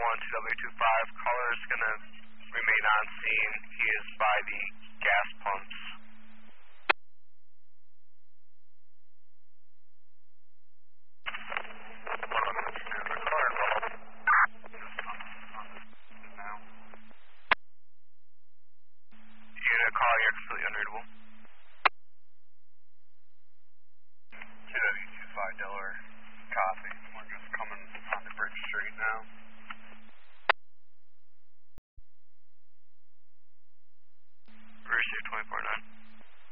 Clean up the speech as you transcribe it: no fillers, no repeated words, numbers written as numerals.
2W25. Caller is going to remain on scene. He is by the gas pumps.